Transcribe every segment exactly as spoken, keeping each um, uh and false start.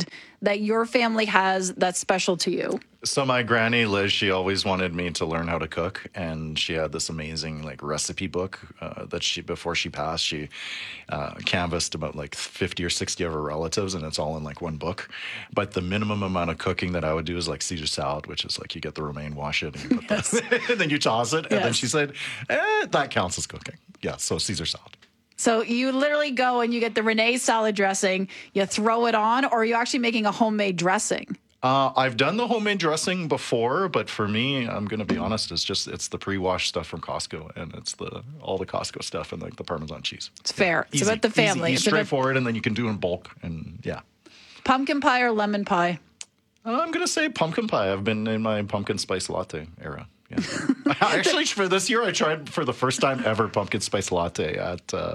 food that your family has that's special to you? So my granny, Liz, she always wanted me to learn how to cook. And she had this amazing like recipe book uh, that she, before she passed, she uh, canvassed about like fifty or sixty of her relatives, and it's all in like one book. But the minimum amount of cooking that I would do is like Caesar salad, which is like you get the romaine, wash it, and you put Yes. that, and then you toss it. And Yes. then she said, eh, that counts as cooking. Yeah, so Caesar salad. So you literally go and you get the Renee salad dressing, you throw it on, or are you actually making a homemade dressing? Uh, I've done the homemade dressing before, but for me, I'm going to be honest, it's just, it's the pre-washed stuff from Costco, and it's the all the Costco stuff and like the Parmesan cheese. It's fair. It's Easy, about the family. Easy, It's easy, about straightforward, and then you can do in bulk, and yeah. pumpkin pie or lemon pie? I'm going to say pumpkin pie. I've been in my pumpkin spice latte era. Yeah. Actually, for this year, I tried for the first time ever pumpkin spice latte at uh,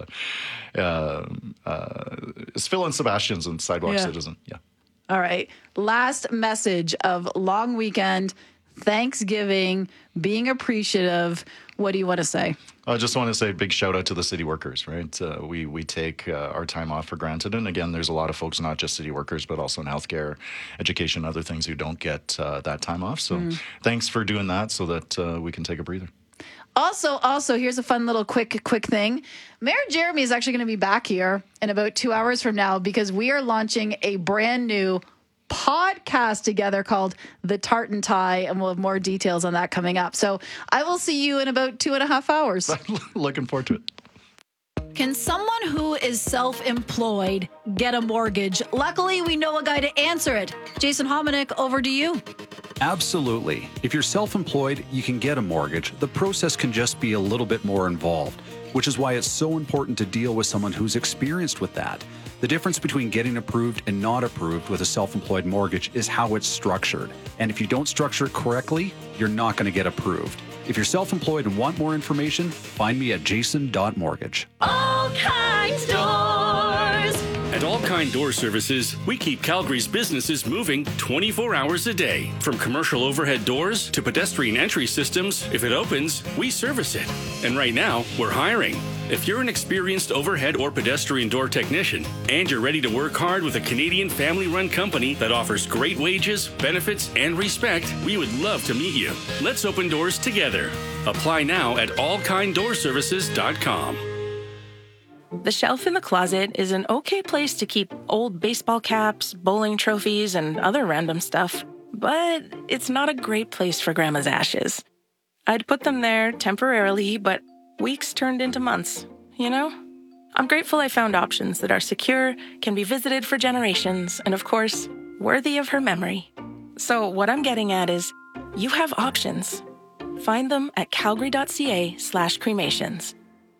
uh, uh, it's Phil and Sebastian's in Sidewalk Yeah. Citizen. Yeah. All right. Last message of long weekend, Thanksgiving, being appreciative. What do you want to say? I just want to say a big shout out to the city workers, right? Uh, we we take uh, our time off for granted. And again, there's a lot of folks, not just city workers, but also in healthcare, education, other things who don't get uh, that time off. So Mm. thanks for doing that so that uh, we can take a breather. Also, also, here's a fun little quick, quick thing. Mayor Jeremy is actually going to be back here in about two hours from now because we are launching a brand new podcast together called The Tartan Tie, and we'll have more details on that coming up. So I will see you in about two and a half hours. Looking forward to it. Can someone who is self-employed get a mortgage? Luckily, we know a guy to answer it. Jason Hominick, over to you. Absolutely. If you're self-employed, you can get a mortgage. The process can just be a little bit more involved, which is why it's so important to deal with someone who's experienced with that. The difference between getting approved and not approved with a self-employed mortgage is how it's structured. And if you don't structure it correctly, you're not going to get approved. If you're self-employed and want more information, find me at jason dot mortgage. All Kinds Doors. At All Kind Door Services, we keep Calgary's businesses moving twenty-four hours a day. From commercial overhead doors to pedestrian entry systems, if it opens, we service it. And right now, we're hiring. If you're an experienced overhead or pedestrian door technician and you're ready to work hard with a Canadian family-run company that offers great wages, benefits, and respect, we would love to meet you. Let's open doors together. Apply now at all kind door services dot com. The shelf in the closet is an okay place to keep old baseball caps, bowling trophies, and other random stuff, but it's not a great place for Grandma's ashes. I'd put them there temporarily, but weeks turned into months, you know? I'm grateful I found options that are secure, can be visited for generations, and of course, worthy of her memory. So what I'm getting at is, you have options. Find them at calgary dot c a slash cremations.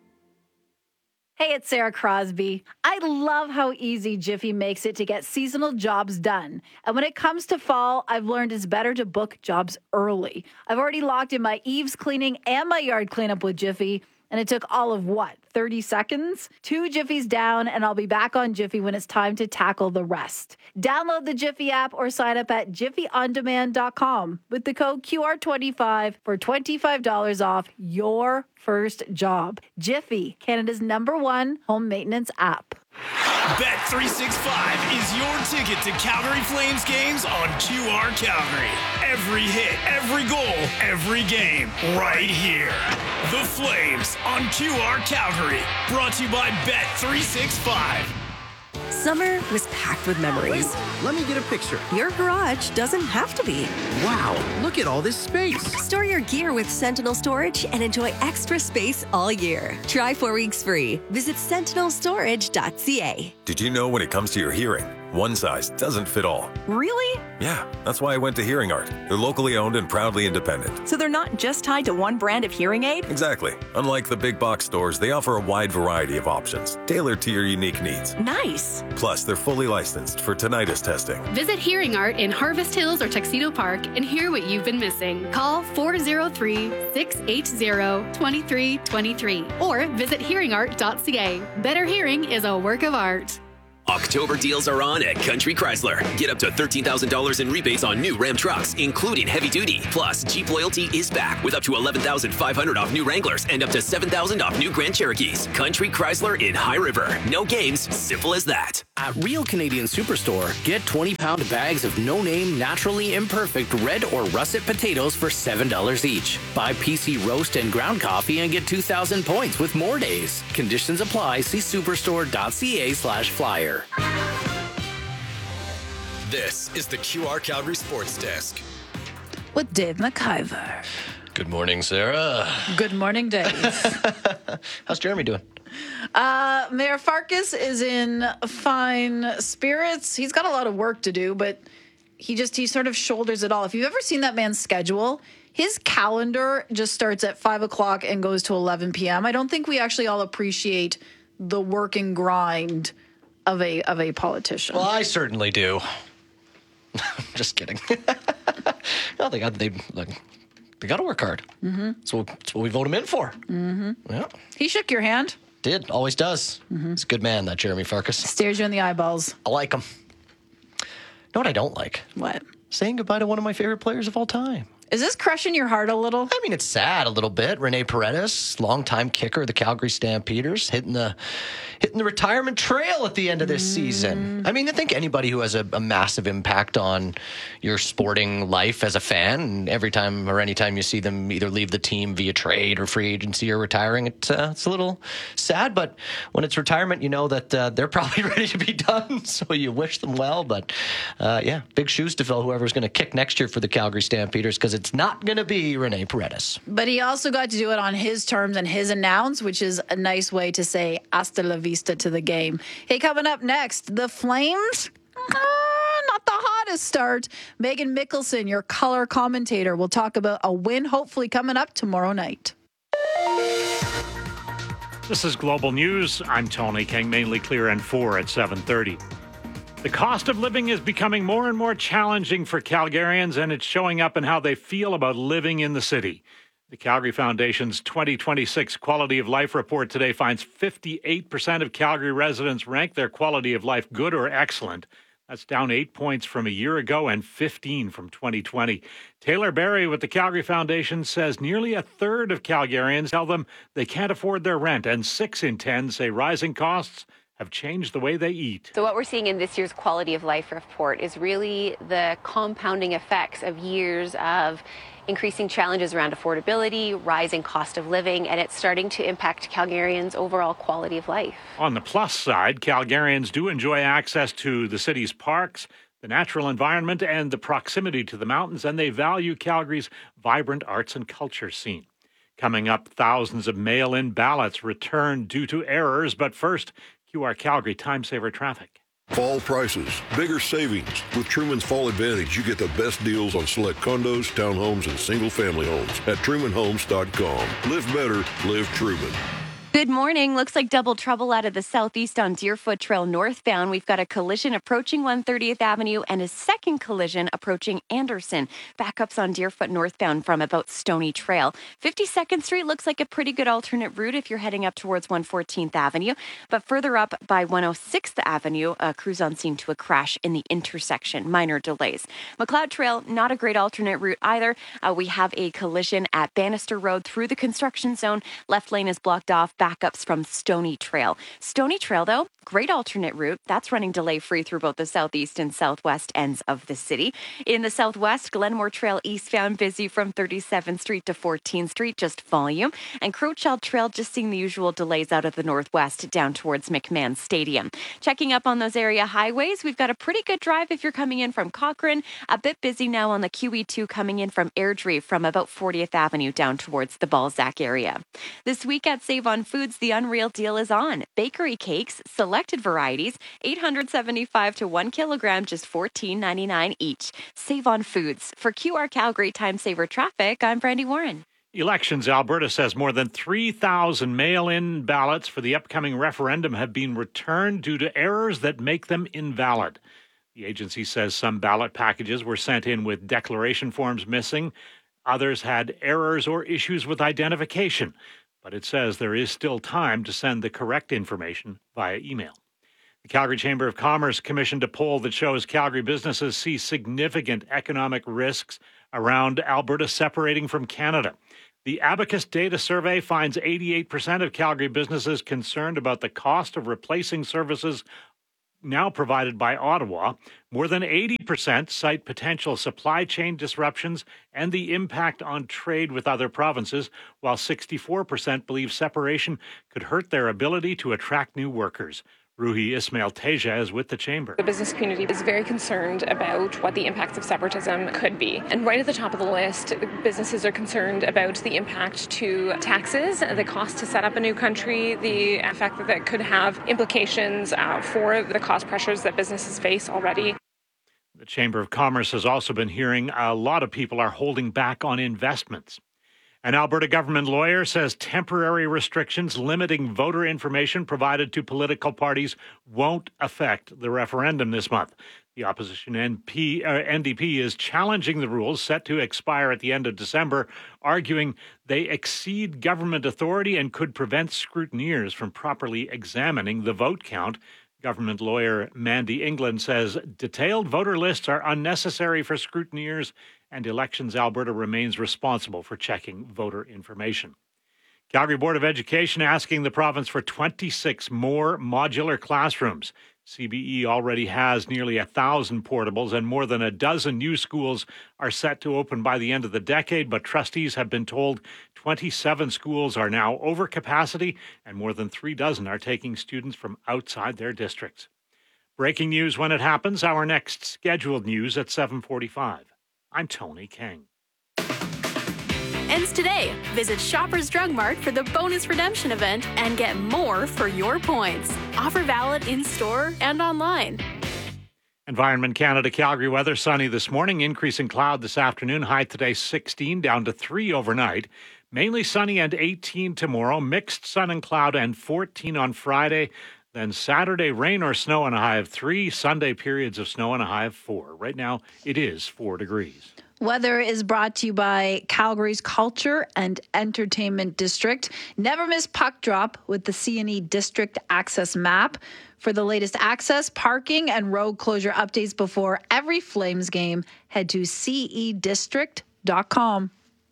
Hey, it's Sarah Crosby. I love how easy Jiffy makes it to get seasonal jobs done. And when it comes to fall, I've learned it's better to book jobs early. I've already locked in my eaves cleaning and my yard cleanup with Jiffy, and it took all of what, thirty seconds? Two Jiffies down, and I'll be back on Jiffy when it's time to tackle the rest. Download the Jiffy app or sign up at jiffy on demand dot com with the code Q R twenty-five for twenty-five dollars off your first job. Jiffy, Canada's number one home maintenance app. Bet three sixty-five is your ticket to Calgary Flames games on Q R Calgary. Every hit, every goal, every game, right here. The Flames on Q R Calgary. Brought to you by Bet three sixty-five. Summer was packed with memories. Wait, let me get a picture. Your garage doesn't have to be. Wow, look at all this space. Store your gear with Sentinel Storage and enjoy extra space all year. Try four weeks free. Visit sentinel storage dot c a. Did you know when it comes to your hearing, one size doesn't fit all? Really? Yeah, that's why I went to Hearing Art. They're locally owned and proudly independent. So they're not just tied to one brand of hearing aid? Exactly. Unlike the big box stores, they offer a wide variety of options, tailored to your unique needs. Nice. Plus, they're fully licensed for tinnitus testing. Visit Hearing Art in Harvest Hills or Tuxedo Park and hear what you've been missing. Call four oh three, six eight zero, two three two three or visit hearing art dot c a. Better hearing is a work of art. October deals are on at Country Chrysler. Get up to thirteen thousand dollars in rebates on new Ram trucks, including heavy duty. Plus, Jeep Loyalty is back with up to eleven thousand five hundred dollars off new Wranglers and up to seven thousand dollars off new Grand Cherokees. Country Chrysler in High River. No games, simple as that. At Real Canadian Superstore, get twenty pound bags of no-name, naturally imperfect red or russet potatoes for seven dollars each. Buy P C roast and ground coffee and get two thousand points with more days. Conditions apply. See superstore.ca slash flyer. This is the Q R Calgary Sports Desk. With Dave McIver. Good morning, Sarah. Good morning, Dave. How's Jeremy doing? Uh, Mayor Farkas is in fine spirits. He's got a lot of work to do, but he just, he sort of shoulders it all. If you've ever seen that man's schedule, his calendar just starts at five o'clock and goes to eleven p.m. I don't think we actually all appreciate the work and grind of a of a politician. Well, I certainly do. Just kidding. No, they got they look, they got to work hard. Mm-hmm. That's, what, that's what we vote him in for. Mm-hmm. Yeah. He shook your hand. Did always does. Mm-hmm. He's a good man, that Jeremy Farkas. Stares you in the eyeballs. I like him. You know what I don't like? What? Saying goodbye to one of my favorite players of all time. Is this crushing your heart a little? I mean, it's sad a little bit. Rene Paredes, longtime kicker of the Calgary Stampeders, hitting the hitting the retirement trail at the end of this mm. season. I mean, I think anybody who has a, a massive impact on your sporting life as a fan, and every time or anytime you see them either leave the team via trade or free agency or retiring, it, uh, it's a little sad. But when it's retirement, you know that uh, they're probably ready to be done, so you wish them well. But uh, yeah, big shoes to fill whoever's going to kick next year for the Calgary Stampeders, because it's not going to be Rene Paredes. But he also got to do it on his terms and his announce, which is a nice way to say hasta la vista to the game. Hey, coming up next, the Flames, uh, not the hottest start. Megan Mickelson, your color commentator, will talk about a win hopefully coming up tomorrow night. This is Global News. I'm Tony King, mainly clear and four at seven thirty. The cost of living is becoming more and more challenging for Calgarians, and it's showing up in how they feel about living in the city. The Calgary Foundation's twenty twenty-six Quality of Life report today finds fifty-eight percent of Calgary residents rank their quality of life good or excellent. That's down eight points from a year ago and fifteen from twenty twenty. Taylor Berry with the Calgary Foundation says nearly a third of Calgarians tell them they can't afford their rent, and six in ten say rising costs have changed the way they eat. So what we're seeing in this year's Quality of Life report is really the compounding effects of years of increasing challenges around affordability, rising cost of living, and it's starting to impact Calgarians' overall quality of life. On the plus side, Calgarians do enjoy access to the city's parks, the natural environment, and the proximity to the mountains, and they value Calgary's vibrant arts and culture scene. Coming up, thousands of mail-in ballots returned due to errors, but first, Q R Calgary Time Saver Traffic. Fall prices, bigger savings. With Truman's Fall Advantage, you get the best deals on select condos, townhomes, and single-family homes at truman homes dot com. Live better, live Truman. Good morning. Looks like double trouble out of the southeast on Deerfoot Trail northbound. We've got a collision approaching one hundred thirtieth Avenue and a second collision approaching Anderson. Backups on Deerfoot northbound from about Stony Trail. fifty-second Street looks like a pretty good alternate route if you're heading up towards one hundred fourteenth Avenue. But further up by one hundred sixth Avenue, a crews on scene to a crash in the intersection. Minor delays. McLeod Trail, not a great alternate route either. Uh, we have a collision at Bannister Road through the construction zone. Left lane is blocked off. Backups from Stony Trail. Stony Trail, though, great alternate route. That's running delay-free through both the southeast and southwest ends of the city. In the southwest, Glenmore Trail eastbound busy from thirty-seventh Street to fourteenth Street, just volume. And Crowchild Trail just seeing the usual delays out of the northwest down towards McMahon Stadium. Checking up on those area highways, we've got a pretty good drive if you're coming in from Cochrane. A bit busy now on the Q E two coming in from Airdrie from about fortieth Avenue down towards the Balzac area. This week at Save on Foods, the Unreal Deal is on. Bakery cakes, selected varieties, eight hundred seventy-five to one kilogram, just fourteen ninety-nine each. Save on Foods. For Q R Calgary Time Saver Traffic, I'm Brandy Warren. Elections. Alberta says more than three thousand mail-in ballots for the upcoming referendum have been returned due to errors that make them invalid. The agency says some ballot packages were sent in with declaration forms missing. Others had errors or issues with identification. But it says there is still time to send the correct information via email. The Calgary Chamber of Commerce commissioned a poll that shows Calgary businesses see significant economic risks around Alberta separating from Canada. The Abacus Data Survey finds eighty-eight percent of Calgary businesses concerned about the cost of replacing services now provided by Ottawa. More than eighty percent cite potential supply chain disruptions and the impact on trade with other provinces, while sixty-four percent believe separation could hurt their ability to attract new workers. Ruhi Ismail Teja is with the Chamber. The business community is very concerned about what the impacts of separatism could be. And right at the top of the list, businesses are concerned about the impact to taxes, the cost to set up a new country, the effect that that could have implications uh, for the cost pressures that businesses face already. The Chamber of Commerce has also been hearing a lot of people are holding back on investments. An Alberta government lawyer says temporary restrictions limiting voter information provided to political parties won't affect the referendum this month. The opposition N P, uh, N D P is challenging the rules set to expire at the end of December, arguing they exceed government authority and could prevent scrutineers from properly examining the vote count. Government lawyer Mandy England says detailed voter lists are unnecessary for scrutineers, and Elections Alberta remains responsible for checking voter information. Calgary Board of Education asking the province for twenty-six more modular classrooms. C B E already has nearly a thousand portables, and more than a dozen new schools are set to open by the end of the decade, but trustees have been told twenty-seven schools are now over capacity, and more than three dozen are taking students from outside their districts. Breaking news when it happens, our next scheduled news at seven forty-five. I'm Tony King. Ends today. Visit Shoppers Drug Mart for the bonus redemption event and get more for your points. Offer valid in-store and online. Environment Canada Calgary weather, sunny this morning, increasing cloud this afternoon, high today sixteen, down to three overnight. Mainly sunny and eighteen tomorrow, mixed sun and cloud and fourteen on Friday. Then Saturday, rain or snow and a high of three. Sunday, periods of snow and a high of four. Right now, it is four degrees. Weather is brought to you by Calgary's Culture and Entertainment District. Never miss puck drop with the C and E District Access Map. For the latest access, parking, and road closure updates before every Flames game, head to c e district dot com.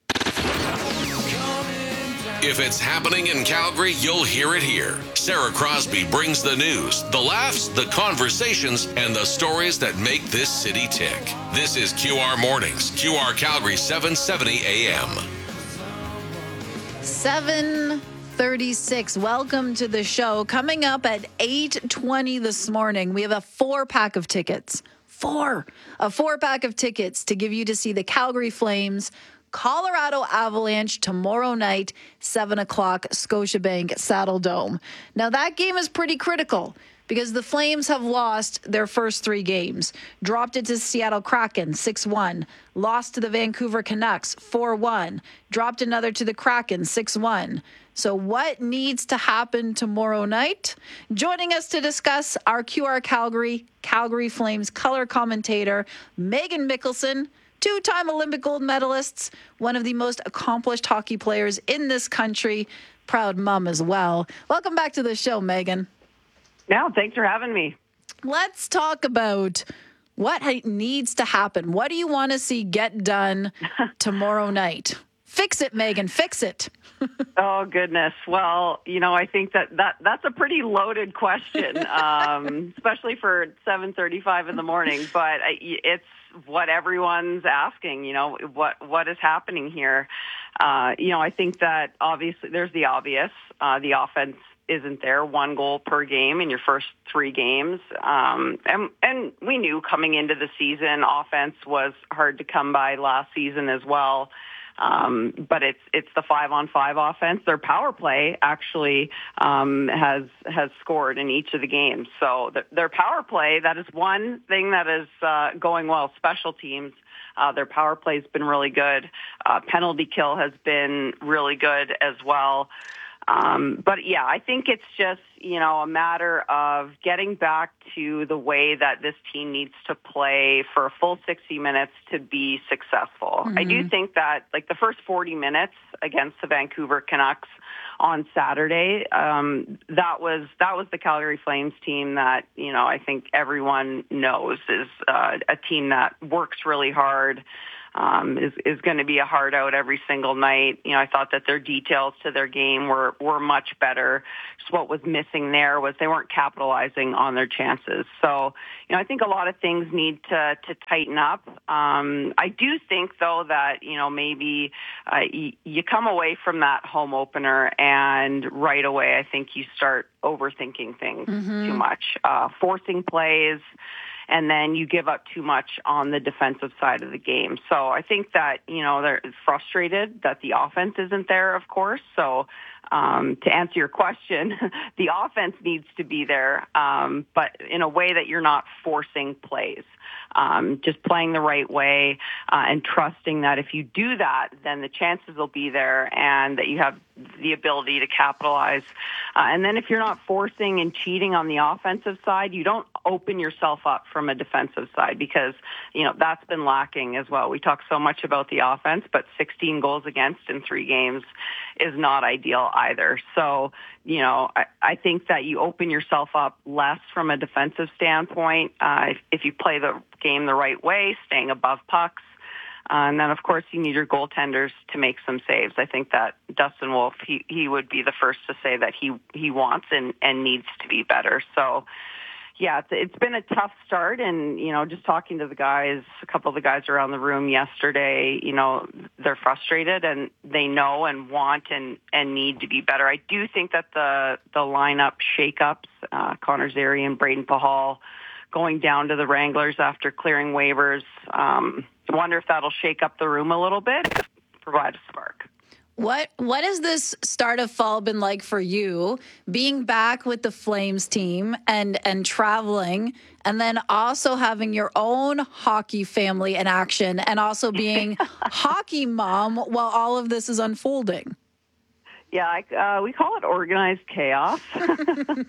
If it's happening in Calgary, you'll hear it here. Sarah Crosby brings the news, the laughs, the conversations, and the stories that make this city tick. This is Q R Mornings, Q R Calgary seven seventy A M. seven thirty-six. Welcome to the show. Coming up at eight twenty this morning, we have a four-pack of tickets. Four. A four-pack of tickets to give you to see the Calgary Flames Colorado Avalanche tomorrow night, seven o'clock, Scotiabank Saddle Dome. Now, that game is pretty critical because the Flames have lost their first three games. Dropped it to Seattle Kraken, six one. Lost to the Vancouver Canucks, four one. Dropped another to the Kraken, six one. So what needs to happen tomorrow night? Joining us to discuss our Q R Calgary, Calgary Flames color commentator, Megan Mickelson, two-time Olympic gold medalists, one of the most accomplished hockey players in this country, proud mom as well. Welcome back to the show, Megan. No, thanks for having me. Let's talk about what needs to happen. What do you want to see get done tomorrow night? Fix it, Megan, fix it. Oh, goodness. Well, you know, I think that, that that's a pretty loaded question, um, especially for seven thirty-five in the morning, but it's what everyone's asking, you know, what what is happening here. Uh, you know, I think that obviously there's the obvious. Uh, the offense isn't there. One goal per game in your first three games. Um, and, and we knew coming into the season, offense was hard to come by last season as well. Um, but it's it's the five-on-five offense. Their power play actually um, has has scored in each of the games. So the, their power play, that is one thing that is uh, going well. Special teams, uh, their power play has been really good. Uh, penalty kill has been really good as well. Um, but yeah, I think it's just, you know, a matter of getting back to the way that this team needs to play for a full sixty minutes to be successful. Mm-hmm. I do think that like the first forty minutes against the Vancouver Canucks on Saturday, um, that was that was the Calgary Flames team that, you know, I think everyone knows is uh, a team that works really hard. Um, is, is going to be a hard out every single night. You know, I thought that their details to their game were, were much better. Just what was missing there was they weren't capitalizing on their chances. So, you know, I think a lot of things need to, to tighten up. Um, I do think, though, that, you know, maybe uh, y- you come away from that home opener and right away I think you start overthinking things mm-hmm. too much, uh, forcing plays, and then you give up too much on the defensive side of the game. So I think that, you know, they're frustrated that the offense isn't there, of course. So um, to answer your question, the offense needs to be there, um, but in a way that you're not forcing plays. Um, just playing the right way uh, and trusting that if you do that, then the chances will be there and that you have the ability to capitalize. Uh, and then if you're not forcing and cheating on the offensive side, you don't open yourself up from a defensive side because, you know, that's been lacking as well. We talk so much about the offense, but sixteen goals against in three games is not ideal either. So, you know, I, I think that you open yourself up less from a defensive standpoint uh, if, if you play the game the right way, staying above pucks. Uh, and then, of course, you need your goaltenders to make some saves. I think that Dustin Wolf, he, he would be the first to say that he, he wants and, and needs to be better. So, yeah, it's, it's been a tough start. And, you know, just talking to the guys, a couple of the guys around the room yesterday, you know, they're frustrated and they know and want and, and need to be better. I do think that the, the lineup shakeups, uh, Connor Zary and Braden Pahal, going down to the Wranglers after clearing waivers. Um, I wonder if that'll shake up the room a little bit, provide a spark. What what has this start of fall been like for you, being back with the Flames team and and traveling, and then also having your own hockey family in action and also being hockey mom while all of this is unfolding? Yeah, I, uh, we call it organized chaos. um,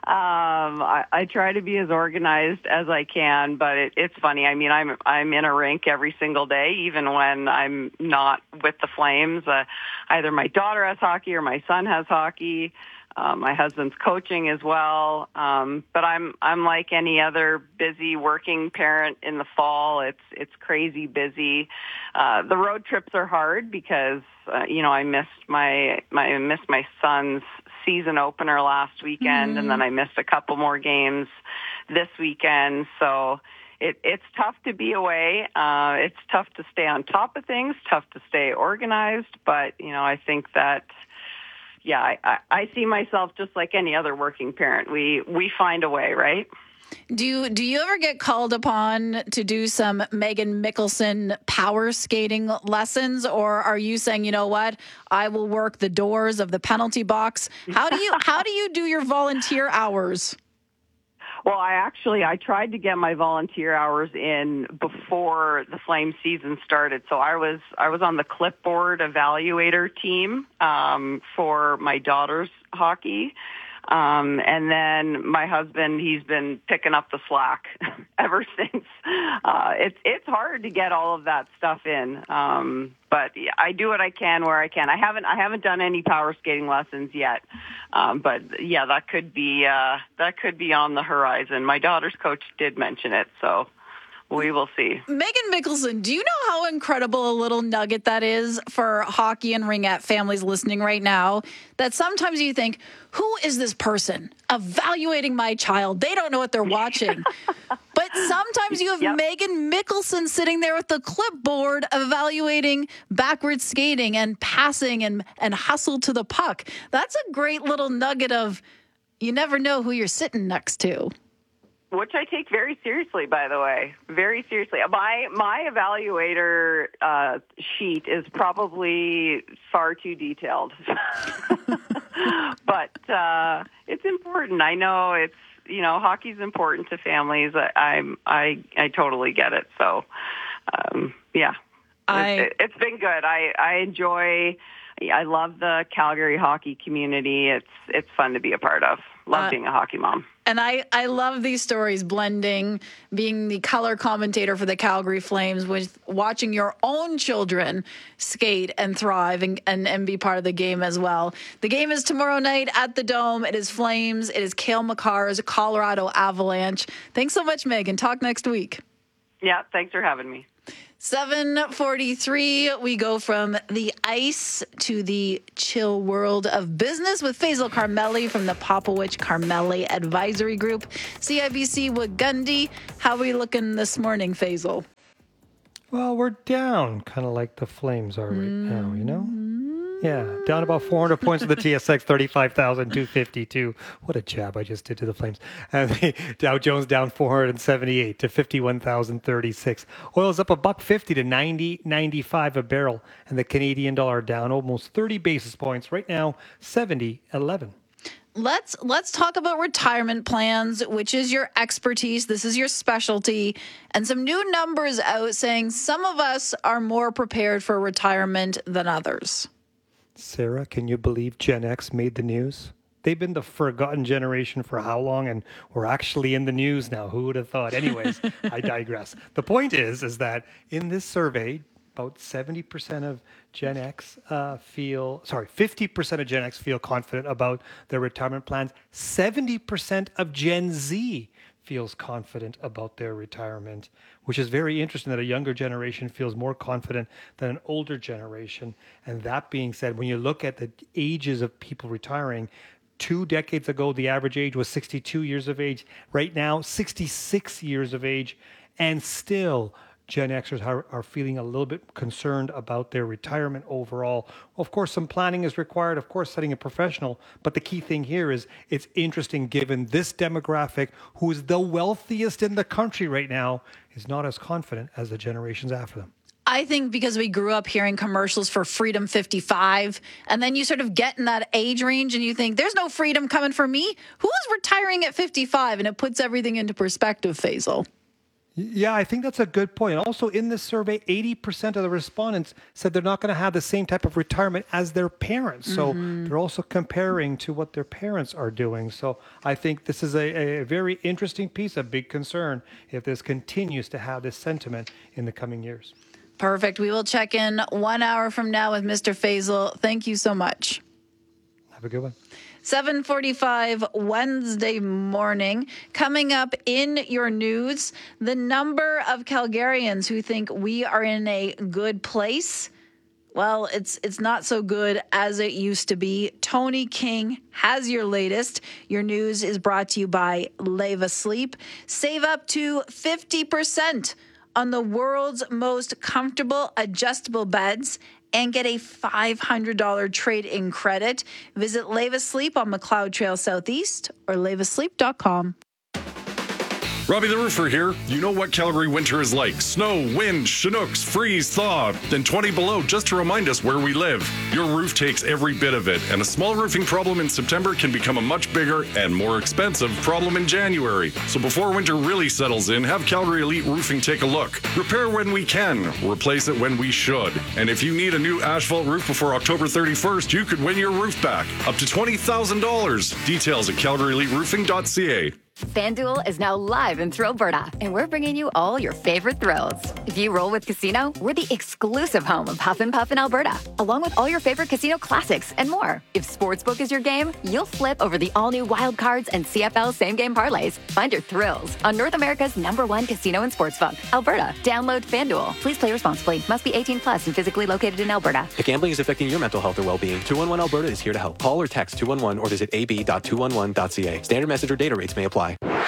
I, I try to be as organized as I can, but it, it's funny. I mean, I'm I'm in a rink every single day, even when I'm not with the Flames. Uh, either my daughter has hockey or my son has hockey. Uh, my husband's coaching as well. Um, but I'm I'm like any other busy working parent in the fall. It's it's crazy busy. Uh, the road trips are hard because uh, you know I missed my my I missed my son's season opener last weekend, mm-hmm. and then I missed a couple more games this weekend. So it, it's tough to be away. Uh, it's tough to stay on top of things. Tough to stay organized. But you know I think that. Yeah, I, I, I see myself just like any other working parent. We we find a way, right? Do you, do you ever get called upon to do some Megan Mickelson power skating lessons, or are you saying, you know what, I will work the doors of the penalty box? How do you how do you do your volunteer hours? Well, I actually, I tried to get my volunteer hours in before the Flames season started. So I was, I was on the clipboard evaluator team, um, for my daughter's hockey. Um, and then my husband, he's been picking up the slack ever since. Uh, it's, it's hard to get all of that stuff in. Um, but I do what I can where I can. I haven't, I haven't done any power skating lessons yet. Um, but yeah, that could be, uh, that could be on the horizon. My daughter's coach did mention it. So we will see. Megan Mickelson, do you know how incredible a little nugget that is for hockey and ringette families listening right now? That sometimes you think, who is this person evaluating my child? They don't know what they're watching. But sometimes you have yep. Megan Mickelson sitting there with the clipboard evaluating backwards skating and passing and, and hustle to the puck. That's a great little nugget of you never know who you're sitting next to. Which I take very seriously, by the way, very seriously. My my evaluator uh, sheet is probably far too detailed, but uh, it's important. I know it's you know hockey's important to families. I I'm, I I totally get it. So um, yeah, I, it, it's been good. I I enjoy. I love the Calgary hockey community. It's it's fun to be a part of. Love Uh, being a hockey mom. And I, I love these stories, blending being the color commentator for the Calgary Flames with watching your own children skate and thrive and, and, and be part of the game as well. The game is tomorrow night at the Dome. It is Flames. It is Cale Makar's Colorado Avalanche. Thanks so much, Megan. Talk next week. Yeah, thanks for having me. seven forty-three, we go from the ice to the chill world of business with Faisal Carmeli from the Popowich Carmeli Advisory Group. C I B C Wagundi, how are we looking this morning, Faisal? Well, we're down, kind of like the Flames are right now, you know? Yeah, down about four hundred points with the T S X, thirty-five thousand two hundred fifty-two. What a jab I just did to the Flames. And the Dow Jones down four hundred seventy-eight to fifty-one thousand thirty-six. Oil's up a buck fifty to ninety ninety-five a barrel. And the Canadian dollar down almost thirty basis points. Right now, seventy eleven. Let's let's talk about retirement plans, which is your expertise. This is your specialty. And some new numbers out saying some of us are more prepared for retirement than others. Sarah, can you believe Gen X made the news? They've been the forgotten generation for how long? And we're actually in the news now. Who would have thought? Anyways, I digress. The point is, is that in this survey, about seventy percent of Gen X uh, feel, sorry, fifty percent of Gen X feel confident about their retirement plans. seventy percent of Gen Z feels confident about their retirement, which is very interesting that a younger generation feels more confident than an older generation. And that being said, when you look at the ages of people retiring, two decades ago, the average age was sixty-two years of age. Right now, sixty-six years of age. And still, Gen Xers are, are feeling a little bit concerned about their retirement overall. Of course, some planning is required, of course, setting a professional. But the key thing here is it's interesting given this demographic, who is the wealthiest in the country right now, is not as confident as the generations after them. I think because we grew up hearing commercials for Freedom fifty-five, and then you sort of get in that age range and you think, there's no freedom coming for me. Who is retiring at fifty-five? And it puts everything into perspective, Faisal. Yeah, I think that's a good point. Also, in this survey, eighty percent of the respondents said they're not going to have the same type of retirement as their parents. So Mhm. they're also comparing to what their parents are doing. So I think this is a, a very interesting piece, a big concern if this continues to have this sentiment in the coming years. Perfect. We will check in one hour from now with Mister Faisal. Thank you so much. Have a good one. seven forty-five Wednesday morning. Coming up in your news, the number of Calgarians who think we are in a good place. Well, it's it's not so good as it used to be. Tony King has your latest. Your news is brought to you by Leva Sleep. Save up to fifty percent on the world's most comfortable adjustable beds and get a five hundred dollars trade-in credit. Visit Leva Sleep on McLeod Trail Southeast or leva sleep dot com. Robbie the Roofer here. You know what Calgary winter is like. Snow, wind, Chinooks, freeze, thaw, then twenty below just to remind us where we live. Your roof takes every bit of it, and a small roofing problem in September can become a much bigger and more expensive problem in January. So before winter really settles in, have Calgary Elite Roofing take a look. Repair when we can, replace it when we should. And if you need a new asphalt roof before October thirty-first, you could win your roof back. Up to twenty thousand dollars. Details at calgary elite roofing dot c a. FanDuel is now live in Thrillberta, and we're bringing you all your favorite thrills. If you roll with Casino, we're the exclusive home of Huff and Puff in Alberta, along with all your favorite casino classics and more. If Sportsbook is your game, you'll flip over the all-new Wild Cards and C F L same-game parlays. Find your thrills on North America's number one casino and sportsbook, Alberta. Download FanDuel. Please play responsibly. Must be eighteen plus and physically located in Alberta. If gambling is affecting your mental health or well-being, two one one Alberta is here to help. Call or text two one one or visit a b dot two one one dot c a. Standard message or data rates may apply.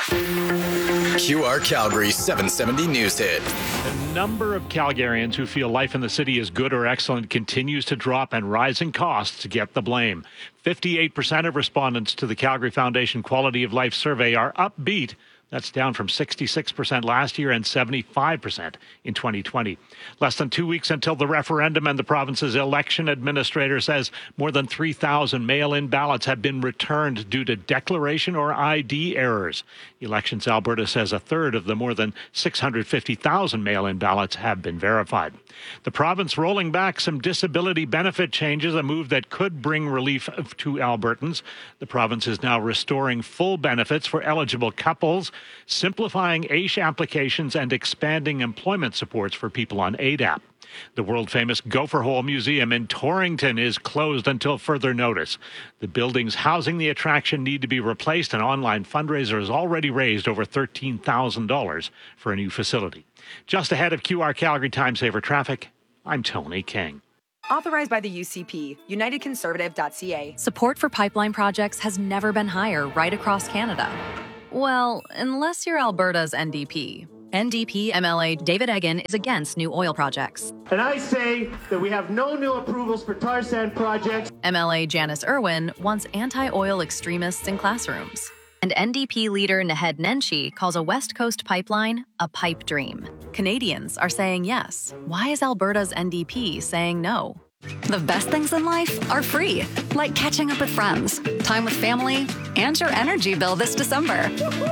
Q R Calgary seven seventy News Hit. The number of Calgarians who feel life in the city is good or excellent continues to drop, and rising costs get the blame. fifty-eight percent of respondents to the Calgary Foundation Quality of Life survey are upbeat That's down from sixty-six percent last year and seventy-five percent in twenty twenty. Less than two weeks until the referendum, and the province's election administrator says more than three thousand mail-in ballots have been returned due to declaration or I D errors. Elections Alberta says a third of the more than six hundred fifty thousand mail-in ballots have been verified. The province rolling back some disability benefit changes, a move that could bring relief to Albertans. The province is now restoring full benefits for eligible couples, simplifying A I S H applications, and expanding employment supports for people on A D A P. The world-famous Gopher Hole Museum in Torrington is closed until further notice. The buildings housing the attraction need to be replaced. An online fundraiser has already raised over thirteen thousand dollars for a new facility. Just ahead of Q R Calgary Time Saver Traffic, I'm Tony King. Authorized by the U C P, united conservative dot c a. Support for pipeline projects has never been higher right across Canada. Well, unless you're Alberta's N D P. N D P M L A David Eggen is against new oil projects. And I say that we have no new approvals for tar sand projects. M L A Janice Irwin wants anti-oil extremists in classrooms. And N D P leader Naheed Nenshi calls a West Coast pipeline a pipe dream. Canadians are saying yes. Why is Alberta's N D P saying no? The best things in life are free, like catching up with friends, time with family, and your energy bill this December.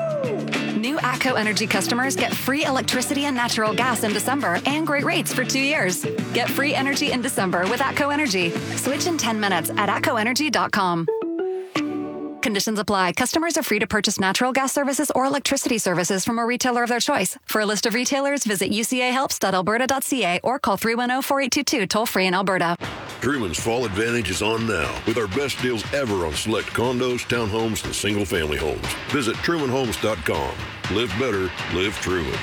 New ATCO Energy customers get free electricity and natural gas in December and great rates for two years. Get free energy in December with ATCO Energy. Switch in ten minutes at atco energy dot com. Conditions apply. Customers are free to purchase natural gas services or electricity services from a retailer of their choice. For a list of retailers, visit u c a helps dot alberta dot c a or call three one zero, four eight two two toll free in Alberta. Truman's Fall Advantage is on now with our best deals ever on select condos, townhomes, and single-family homes. Visit truman homes dot com. Live better, live Truman.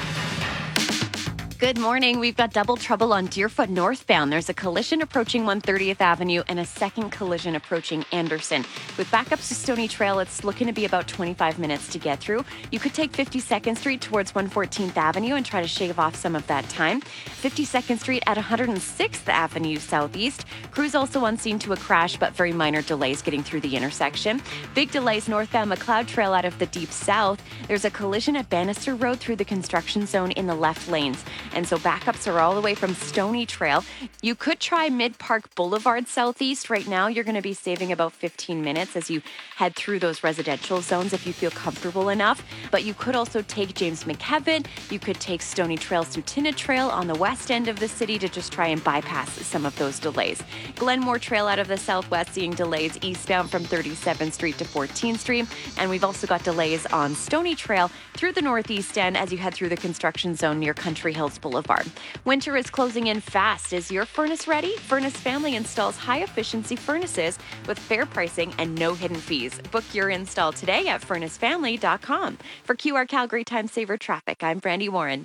Good morning. We've got double trouble on Deerfoot northbound. There's a collision approaching one thirtieth Avenue and a second collision approaching Anderson. With backups to Stony Trail, it's looking to be about twenty-five minutes to get through. You could take fifty-second Street towards one fourteenth Avenue and try to shave off some of that time. fifty-second Street at one hundred sixth Avenue Southeast. Crews also on scene to a crash, but very minor delays getting through the intersection. Big delays northbound McLeod Trail out of the Deep South. There's a collision at Bannister Road through the construction zone in the left lanes. And so backups are all the way from Stony Trail. You could try Mid-Park Boulevard Southeast. Right now, you're going to be saving about fifteen minutes as you head through those residential zones if you feel comfortable enough. But you could also take James McKevitt. You could take Stony Trail, Sutina Trail on the west end of the city to just try and bypass some of those delays. Glenmore Trail out of the southwest seeing delays eastbound from thirty-seventh Street to fourteenth Street. And we've also got delays on Stony Trail through the northeast end as you head through the construction zone near Country Hills Boulevard. Winter is closing in fast. Is your furnace ready? Furnace Family installs high-efficiency furnaces with fair pricing and no hidden fees. Book your install today at furnace family dot com. For Q R Calgary Time Saver Traffic, I'm Brandy Warren.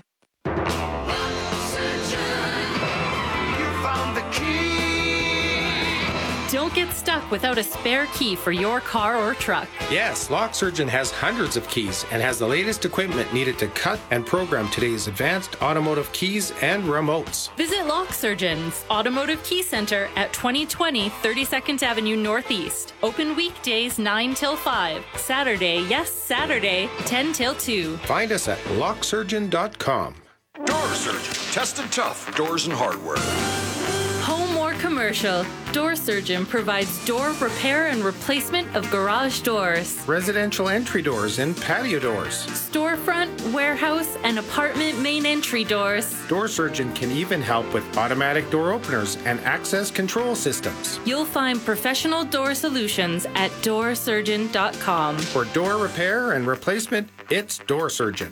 Don't get stuck without a spare key for your car or truck. Yes, Lock Surgeon has hundreds of keys and has the latest equipment needed to cut and program today's advanced automotive keys and remotes. Visit Lock Surgeon's Automotive Key Center at twenty twenty thirty-second Avenue Northeast. Open weekdays nine till five. Saturday, yes, Saturday, ten till two. Find us at lock surgeon dot com. Door Surgeon. Tested tough doors and hardware. Home or commercial, Door Surgeon provides door repair and replacement of garage doors, residential entry doors and patio doors, storefront, warehouse, and apartment main entry doors. Door Surgeon can even help with automatic door openers and access control systems. You'll find professional door solutions at door surgeon dot com. For door repair and replacement, it's Door Surgeon.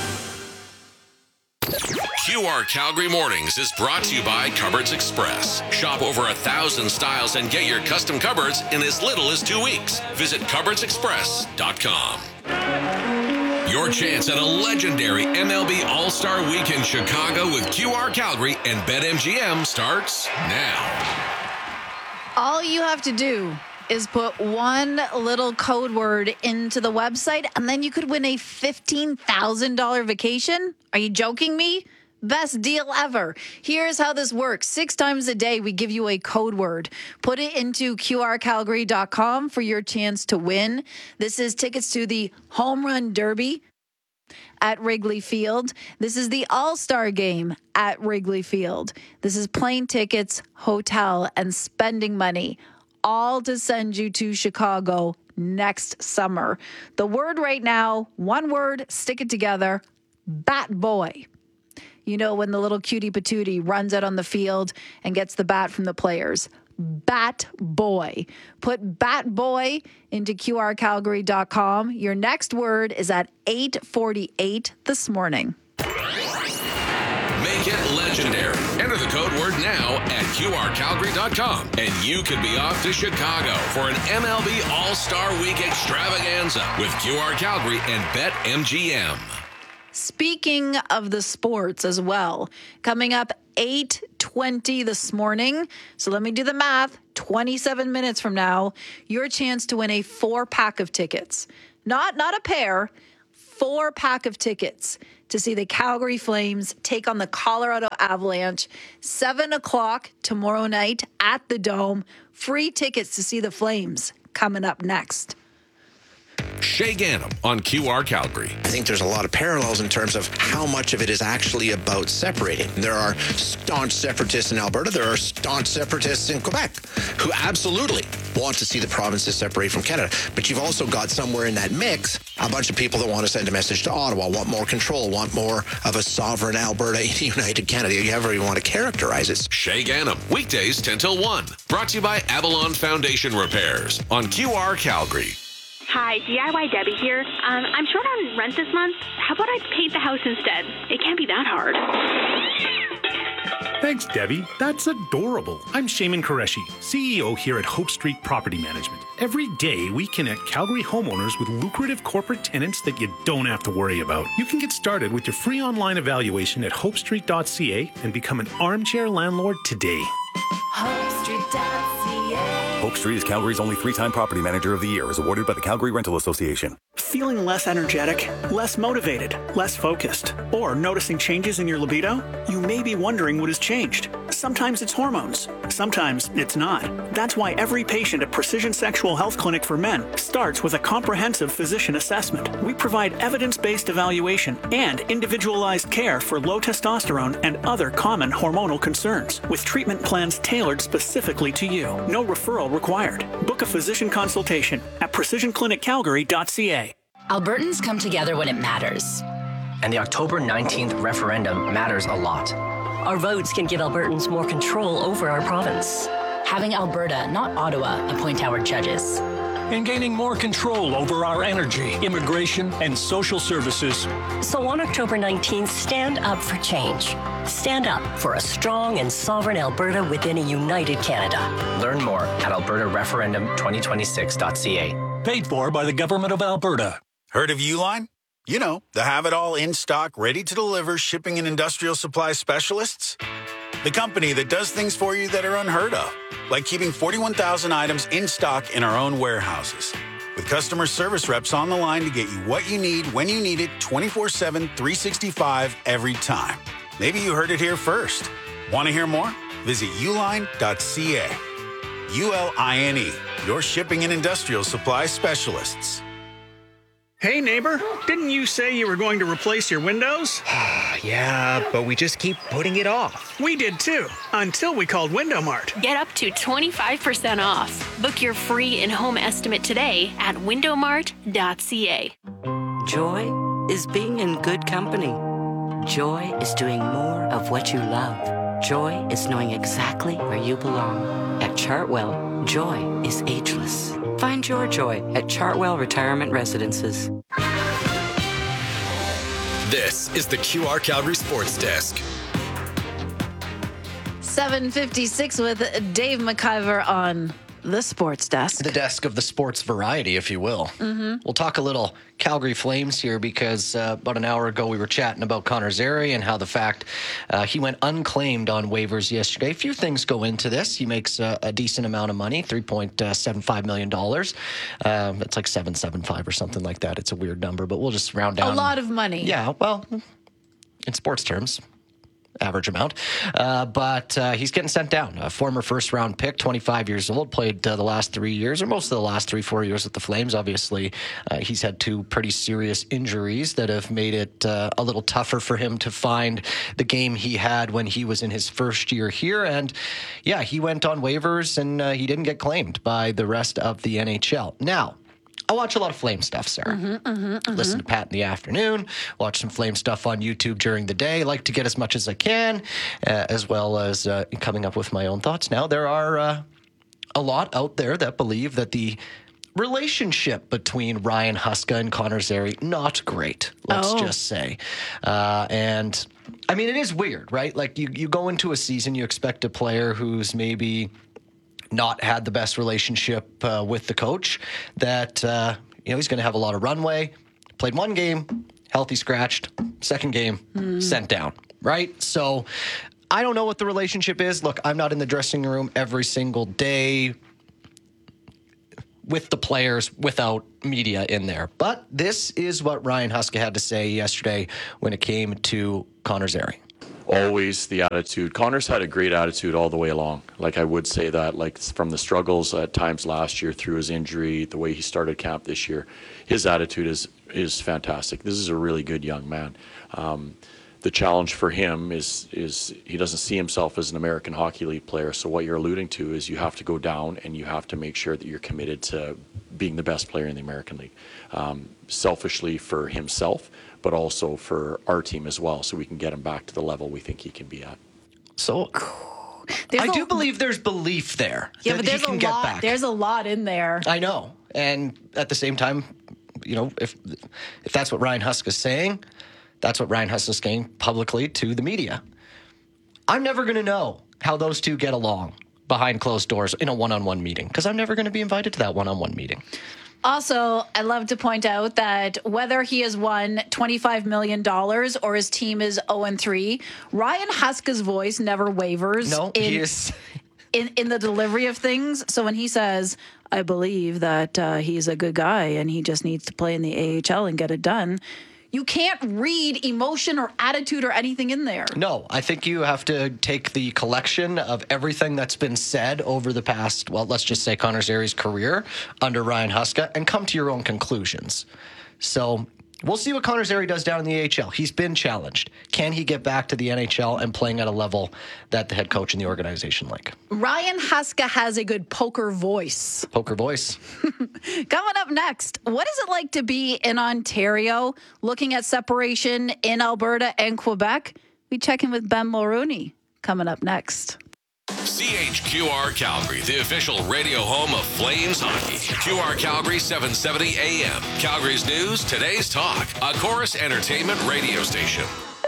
Q R Calgary Mornings is brought to you by Cupboards Express. Shop over a thousand styles and get your custom cupboards in as little as two weeks. Visit cupboards express dot com. Your chance at a legendary M L B All-Star Week in Chicago with Q R Calgary and BetMGM starts now. All you have to do is put one little code word into the website, and then you could win a fifteen thousand dollars vacation. Are you joking me? Best deal ever. Here's how this works. Six times a day, we give you a code word. Put it into Q R Calgary dot com for your chance to win. This is tickets to the Home Run Derby. at Wrigley Field. This is the All-Star Game at Wrigley Field. This is plane tickets, hotel, and spending money, all to send you to Chicago next summer. The word right now, one word, stick it together, Bat Boy. You know, when the little cutie patootie runs out on the field and gets the bat from the players. Bat Boy. Put Bat Boy into Q R Calgary dot com. Your next word is at eight forty-eight this morning. Make it legendary. Enter the code word now at Q R Calgary dot com, and you could be off to Chicago for an M L B All-Star Week extravaganza with Q R Calgary and BetMGM. Speaking of the sports as well, coming up eight twenty this morning. So let me do the math. twenty-seven minutes from now, your chance to win a four pack of tickets. Not, not a pair, four pack of tickets to see the Calgary Flames take on the Colorado Avalanche. seven o'clock tomorrow night at the Dome. Free tickets to see the Flames coming up next. Shay Gannam on Q R Calgary. I think there's a lot of parallels in terms of how much of it is actually about separating. There are staunch separatists in Alberta. There are staunch separatists in Quebec who absolutely want to see the provinces separate from Canada. But you've also got somewhere in that mix a bunch of people that want to send a message to Ottawa, want more control, want more of a sovereign Alberta in a united Canada. However you want to characterize it. Shay Gannam, weekdays ten till one. Brought to you by Avalon Foundation Repairs on Q R Calgary. Hi, D I Y Debbie here. Um, I'm short on rent this month. How about I paint the house instead? It can't be that hard. Thanks, Debbie. That's adorable. I'm Shaman Qureshi, C E O here at Hope Street Property Management. Every day, we connect Calgary homeowners with lucrative corporate tenants that you don't have to worry about. You can get started with your free online evaluation at hope street dot c a and become an armchair landlord today. hope street dot c a Hope Street is Calgary's only three-time property manager of the year, as awarded by the Calgary Rental Association. Feeling less energetic, less motivated, less focused, or noticing changes in your libido? You may be wondering what has changed. Sometimes it's hormones. Sometimes it's not. That's why every patient at Precision Sexual Health Clinic for Men starts with a comprehensive physician assessment. We provide evidence-based evaluation and individualized care for low testosterone and other common hormonal concerns, with treatment plans tailored specifically to you. No referral required. Book a physician consultation at precision clinic calgary dot c a. Albertans come together when it matters. And the October nineteenth referendum matters a lot. Our votes can give Albertans more control over our province. Having Alberta, not Ottawa, appoint our judges. And gaining more control over our energy, immigration, and social services. So on October nineteenth, stand up for change. Stand up for a strong and sovereign Alberta within a united Canada. Learn more at alberta referendum twenty twenty-six dot c a. Paid for by the Government of Alberta. Heard of Uline? You know, the have-it-all in-stock, ready-to-deliver shipping and industrial supply specialists. The company that does things for you that are unheard of, like keeping forty-one thousand items in stock in our own warehouses. With customer service reps on the line to get you what you need, when you need it, twenty-four seven, three sixty-five, every time. Maybe you heard it here first. Want to hear more? Visit uline dot c a. U L I N E, your shipping and industrial supply specialists. Hey, neighbor, didn't you say you were going to replace your windows? Yeah, but we just keep putting it off. We did too, until we called Window Mart. Get up to twenty-five percent off. Book your free in-home estimate today at window mart dot c a. Joy is being in good company. Joy is doing more of what you love. Joy is knowing exactly where you belong. At Chartwell, joy is ageless. Find your joy at Chartwell Retirement Residences. This is the Q R Calgary Sports Desk. seven fifty-six with Dave McIver on the Sports Desk. The desk of the sports variety, if you will. Mm-hmm. We'll talk a little Calgary Flames here because uh, about an hour ago we were chatting about Connor Zary and how the fact uh, he went unclaimed on waivers yesterday. A few things go into this. He makes uh, a decent amount of money, three point seven five million dollars. Um, it's like seven seventy-five or something like that. It's a weird number, but we'll just round down. A lot of money. Yeah, well, in sports terms. average amount. Uh, but uh, he's getting sent down. A former first-round pick, twenty-five years old, played uh, the last three years, or most of the last three, four years with the Flames. Obviously, uh, he's had two pretty serious injuries that have made it uh, a little tougher for him to find the game he had when he was in his first year here. And, yeah, he went on waivers, and uh, he didn't get claimed by the rest of the N H L. Now, I watch a lot of Flame stuff, Sarah. Mm-hmm, mm-hmm, mm-hmm. Listen to Pat in the afternoon, watch some Flame stuff on YouTube during the day. Like to get as much as I can, uh, as well as uh, coming up with my own thoughts. Now, there are uh, a lot out there that believe that the relationship between Ryan Huska and Connor Zary, not great, let's oh. just say. Uh, and, I mean, it is weird, right? Like, you, you go into a season, you expect a player who's maybe not had the best relationship uh, with the coach, that, uh, you know, he's going to have a lot of runway. Played one game, healthy scratched. Second game, mm. sent down, right? So I don't know what the relationship is. Look, I'm not in the dressing room every single day with the players without media in there. But this is what Ryan Huska had to say yesterday when it came to Connor Zary. Always the attitude. Connor's had a great attitude all the way along. Like, I would say that, like, from the struggles at times last year through his injury, the way he started camp this year, his attitude is is fantastic. This is a really good young man. Um, the challenge for him is is he doesn't see himself as an American Hockey League player. So what you're alluding to is you have to go down and you have to make sure that you're committed to being the best player in the American League. Um, selfishly for himself, but also for our team as well, so we can get him back to the level we think he can be at. So There's I a, do believe there's belief there. Yeah, that but there's he can a get lot. back. There's a lot in there. I know, and at the same time, you know, if if that's what Ryan Huska is saying, that's what Ryan Huska is saying publicly to the media. I'm never going to know how those two get along behind closed doors in a one-on-one meeting, because I'm never going to be invited to that one-on-one meeting. Also, I'd love to point out that whether he has won twenty-five million dollars or his team is oh and three, Ryan Huska's voice never wavers. No, in, he is. in, in the delivery of things. So when he says, I believe that uh, he's a good guy and he just needs to play in the A H L and get it done, you can't read emotion or attitude or anything in there. No, I think you have to take the collection of everything that's been said over the past, well, let's just say Connor Zary's career under Ryan Huska, and come to your own conclusions. So we'll see what Connor Zary does down in the A H L. He's been challenged. Can he get back to the N H L and playing at a level that the head coach in the organization like? Ryan Huska has a good poker voice. Poker voice. Coming up next, what is it like to be in Ontario, looking at separation in Alberta and Quebec? We check in with Ben Mulrooney. Coming up next. C H Q R Calgary, the official radio home of Flames hockey. Q R Calgary seven seventy A M. Calgary's news, today's talk. A Chorus Entertainment radio station.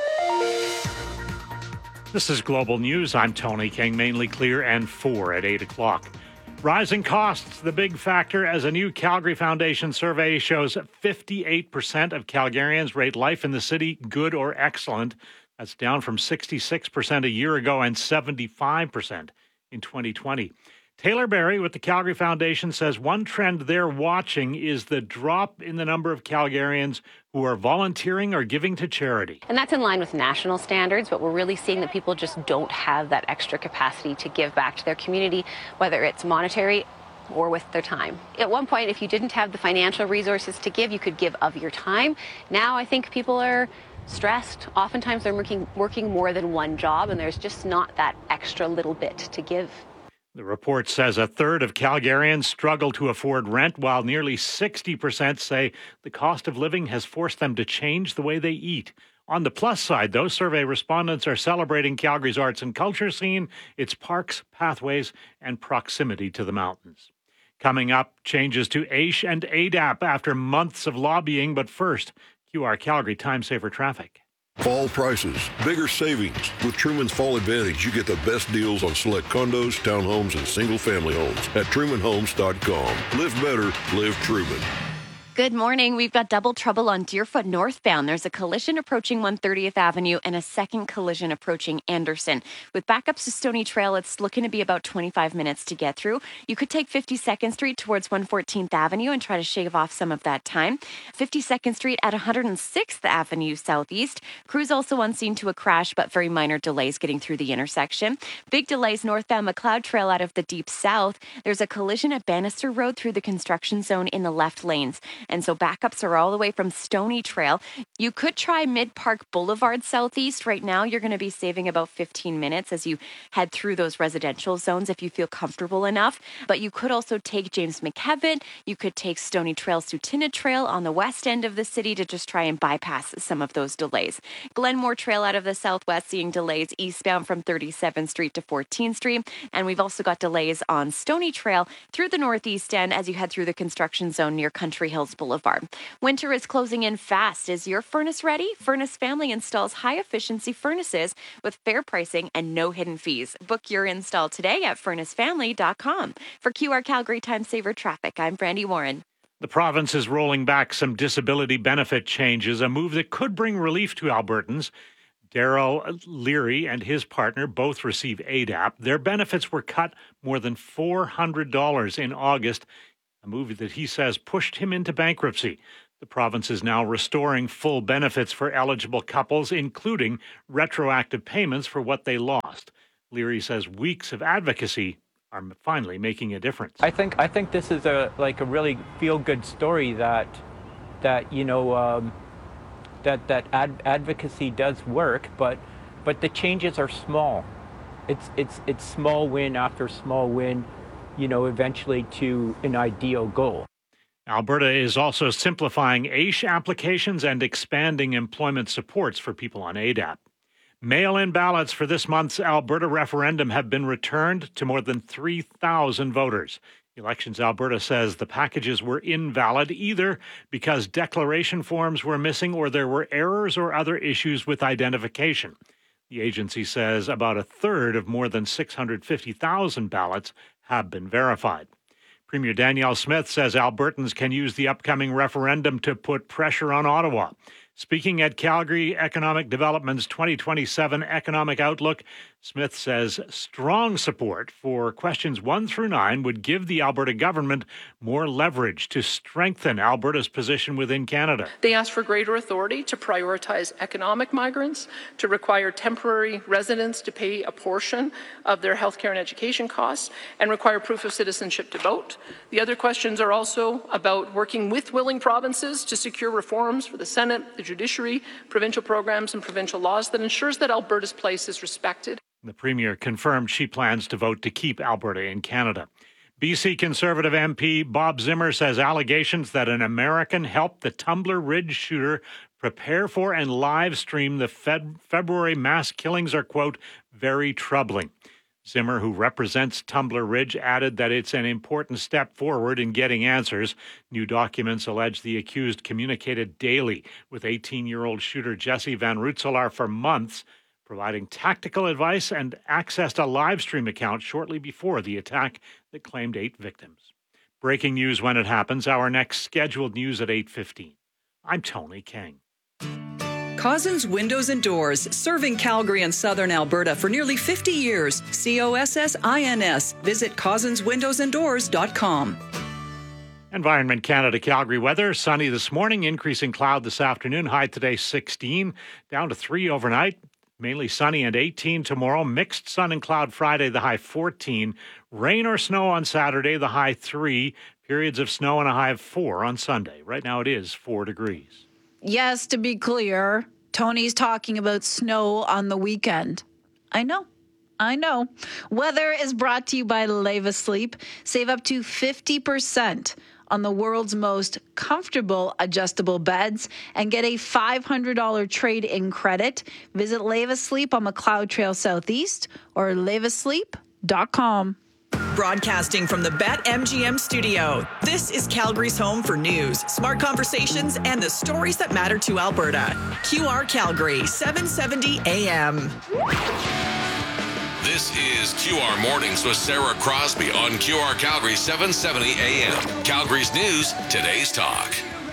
This is Global News. I'm Tony King, mainly clear and four at eight o'clock. Rising costs, the big factor, as a new Calgary Foundation survey shows fifty-eight percent of Calgarians rate life in the city good or excellent. That's down from sixty-six percent a year ago and seventy-five percent in twenty twenty. Taylor Berry with the Calgary Foundation says one trend they're watching is the drop in the number of Calgarians who are volunteering or giving to charity. And that's in line with national standards, but we're really seeing that people just don't have that extra capacity to give back to their community, whether it's monetary or with their time. At one point, if you didn't have the financial resources to give, you could give of your time. Now I think people are stressed. Oftentimes they're working, working more than one job, and there's just not that extra little bit to give. The report says a third of Calgarians struggle to afford rent, while nearly sixty percent say the cost of living has forced them to change the way they eat. On the plus side, though, survey respondents are celebrating Calgary's arts and culture scene, its parks, pathways, and proximity to the mountains. Coming up, changes to A I S H and A D A P after months of lobbying, but first, Q R Calgary Time Saver Traffic. Fall prices, bigger savings. With Truman's Fall Advantage, you get the best deals on select condos, townhomes, and single-family homes at truman homes dot com. Live better, live Truman. Good morning. We've got double trouble on Deerfoot northbound. There's a collision approaching one thirtieth Avenue and a second collision approaching Anderson. With backups to Stony Trail, it's looking to be about twenty-five minutes to get through. You could take fifty-second Street towards one fourteenth Avenue and try to shave off some of that time. fifty-second Street at one hundred sixth Avenue Southeast. Crews also unseen to a crash, but very minor delays getting through the intersection. Big delays northbound McLeod Trail out of the Deep South. There's a collision at Bannister Road through the construction zone in the left lanes. And so backups are all the way from Stony Trail. You could try Mid-Park Boulevard Southeast. Right now, you're going to be saving about fifteen minutes as you head through those residential zones if you feel comfortable enough. But you could also take James McKevitt. You could take Stony Trail, Sutina Trail on the west end of the city to just try and bypass some of those delays. Glenmore Trail out of the southwest seeing delays eastbound from thirty-seventh Street to fourteenth Street. And we've also got delays on Stony Trail through the northeast end as you head through the construction zone near Country Hills Boulevard. Winter is closing in fast. Is your furnace ready? Furnace Family installs high-efficiency furnaces with fair pricing and no hidden fees. Book your install today at furnace family dot com. For Q R Calgary Time Saver Traffic, I'm Brandy Warren. The province is rolling back some disability benefit changes, a move that could bring relief to Albertans. Daryl Leary and his partner both receive A D A P. Their benefits were cut more than four hundred dollars in August, a move that he says pushed him into bankruptcy. The province is now restoring full benefits for eligible couples, including retroactive payments for what they lost. Leary says weeks of advocacy are finally making a difference. I think I think this is a like a really feel-good story that that you know um, that that ad- advocacy does work, but but the changes are small. It's it's it's small win after small win, you know, eventually to an ideal goal. Alberta is also simplifying A I S H applications and expanding employment supports for people on A D A P. Mail-in ballots for this month's Alberta referendum have been returned to more than three thousand voters. Elections Alberta says the packages were invalid either because declaration forms were missing or there were errors or other issues with identification. The agency says about a third of more than six hundred fifty thousand ballots have been verified. Premier Danielle Smith says Albertans can use the upcoming referendum to put pressure on Ottawa. Speaking at Calgary Economic Development's twenty twenty-seven Economic Outlook, Smith says strong support for questions one through nine would give the Alberta government more leverage to strengthen Alberta's position within Canada. They asked for greater authority to prioritize economic migrants, to require temporary residents to pay a portion of their healthcare and education costs, and require proof of citizenship to vote. The other questions are also about working with willing provinces to secure reforms for the Senate, the judiciary, provincial programs, and provincial laws that ensures that Alberta's place is respected. The Premier confirmed she plans to vote to keep Alberta in Canada. B C Conservative M P Bob Zimmer says allegations that an American helped the Tumbler Ridge shooter prepare for and live stream the Fed- February mass killings are, quote, very troubling. Zimmer, who represents Tumbler Ridge, added that it's an important step forward in getting answers. New documents allege the accused communicated daily with eighteen-year-old shooter Jesse Van Rutselaar for months, providing tactical advice and accessed a live stream account shortly before the attack that claimed eight victims. Breaking news when it happens. Our next scheduled news at eight fifteen. I'm Tony King. Cozzens Windows and Doors, serving Calgary and southern Alberta for nearly fifty years. C O S S I N S. Visit cozzens windows and doors dot com. Environment Canada Calgary weather. Sunny this morning, increasing cloud this afternoon. High today sixteen, down to three overnight. Mainly sunny and eighteen tomorrow. Mixed sun and cloud Friday, the high fourteen. Rain or snow on Saturday, the high three. Periods of snow and a high of four on Sunday. Right now it is four degrees. Yes, to be clear, Tony's talking about snow on the weekend. I know. I know. Weather is brought to you by Leva Sleep. Save up to fifty percent on the world's most comfortable adjustable beds and get a five hundred dollars trade-in credit. Visit Leva Sleep on McLeod Trail Southeast or leva sleep dot com. Broadcasting from the BetMGM studio, this is Calgary's home for news, smart conversations, and the stories that matter to Alberta. Q R Calgary, seven seventy A M. This is Q R Mornings with Sarah Crosby on Q R Calgary, seven seventy A M. Calgary's news, today's talk.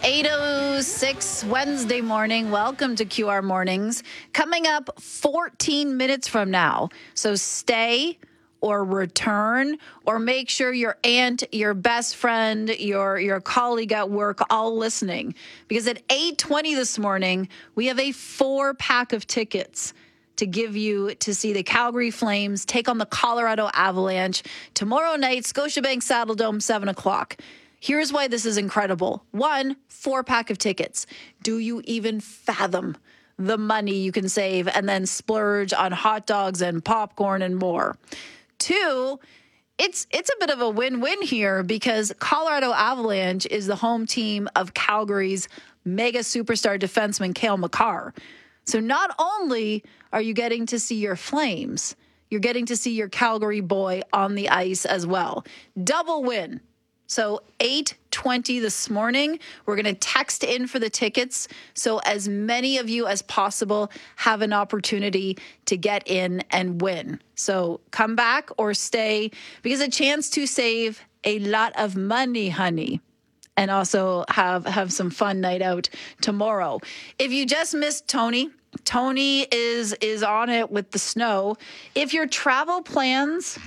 eight oh six Wednesday morning. Welcome to Q R Mornings. Coming up fourteen minutes from now. So stay or return, or make sure your aunt, your best friend, your your colleague at work all listening. Because at eight twenty this morning, we have a four pack of tickets to give you to see the Calgary Flames take on the Colorado Avalanche tomorrow night, Scotiabank Saddledome, seven o'clock. Here's why this is incredible. One, four pack of tickets. Do you even fathom the money you can save and then splurge on hot dogs and popcorn and more? Two, it's it's a bit of a win-win here because Colorado Avalanche is the home team of Calgary's mega superstar defenseman Cale Makar. So not only are you getting to see your Flames, you're getting to see your Calgary boy on the ice as well. Double win. So eight twenty this morning, we're going to text in for the tickets so as many of you as possible have an opportunity to get in and win. So come back or stay because a chance to save a lot of money, honey, and also have, have some fun night out tomorrow. If you just missed Tony, Tony is is on it with the snow. If your travel plans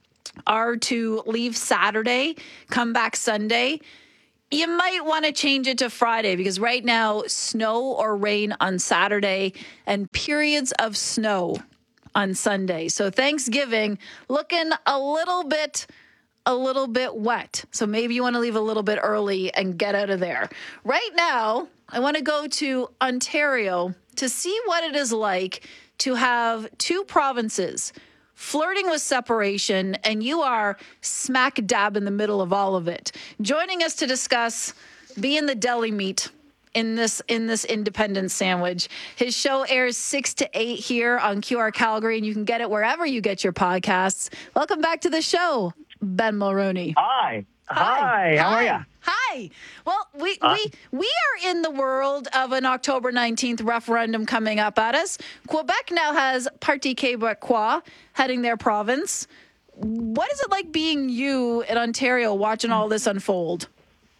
are to leave Saturday, come back Sunday, you might want to change it to Friday because right now, snow or rain on Saturday and periods of snow on Sunday. So Thanksgiving looking a little bit, a little bit wet. So maybe you want to leave a little bit early and get out of there. Right now, I want to go to Ontario to see what it is like to have two provinces flirting with separation, and you are smack dab in the middle of all of it. Joining us to discuss being the deli meat in this in this independent sandwich. His show airs six to eight here on Q R Calgary, and you can get it wherever you get your podcasts. Welcome back to the show, Ben Mulroney. Hi. Hi. Hi. How Hi. are you? Hi. Well, we, Uh, we we are in the world of an October nineteenth referendum coming up at us. Quebec now has Parti Québécois heading their province. What is it like being you in Ontario watching all this unfold?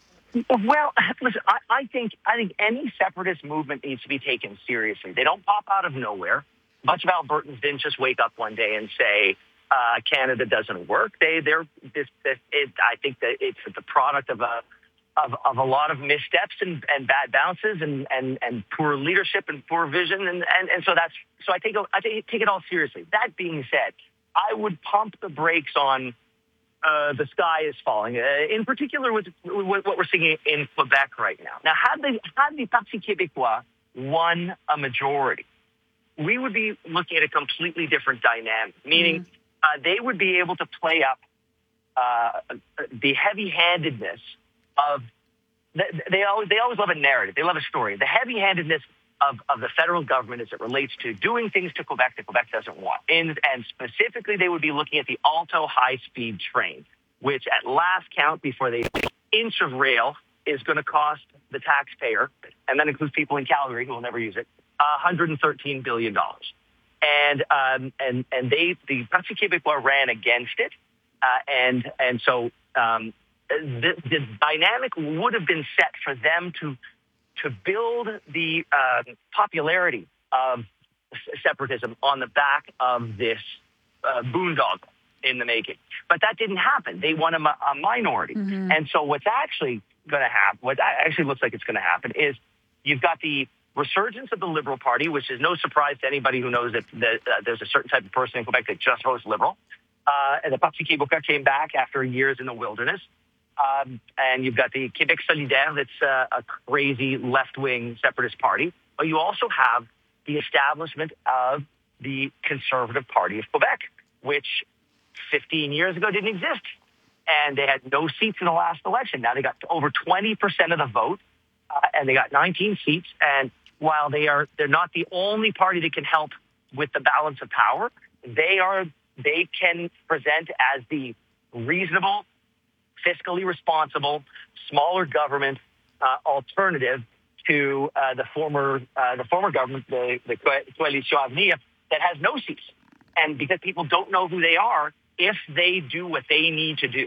Well, listen, I, I think I think any separatist movement needs to be taken seriously. They don't pop out of nowhere. A bunch of Albertans didn't just wake up one day and say, uh, Canada doesn't work. They, they're this, this it, I think that it's the product of a Of, of a lot of missteps and, and bad bounces and, and, and poor leadership and poor vision. And, and, and so that's, so I take, I take, take it all seriously. That being said, I would pump the brakes on uh, the sky is falling, uh, in particular with, with what we're seeing in Quebec right now. Now, had the, had the Parti Québécois won a majority, we would be looking at a completely different dynamic, meaning mm. uh, they would be able to play up uh, the heavy-handedness of they always they always love a narrative. They love a story. The heavy-handedness of, of the federal government as it relates to doing things to Quebec that Quebec doesn't want. And, and specifically, they would be looking at the Alto high-speed train, which at last count, before they inch of rail, is going to cost the taxpayer, and that includes people in Calgary who will never use it, one hundred thirteen billion dollars. And um, and and they the Parti Québécois ran against it, uh, and and so. Um, The, the dynamic would have been set for them to to build the uh, popularity of separatism on the back of this uh, boondoggle in the making. But that didn't happen. They won a, a minority. Mm-hmm. And so what's actually going to happen, what actually looks like it's going to happen, is you've got the resurgence of the Liberal Party, which is no surprise to anybody who knows that, that uh, there's a certain type of person in Quebec that just votes Liberal. Uh, and the Parti Québécois came back after years in the wilderness. Um, and you've got the Québec Solidaire that's uh, a crazy left-wing separatist party. But you also have the establishment of the Conservative Party of Quebec, which fifteen years ago didn't exist. And they had no seats in the last election. Now they got over twenty percent of the vote, uh, and they got nineteen seats. And while they are, they're not the only party that can help with the balance of power, they are, they can present as the reasonable, fiscally responsible, smaller government uh, alternative to uh, the former uh, the former government, the, the Coalition Avenir, that has no seats. And because people don't know who they are, if they do what they need to do,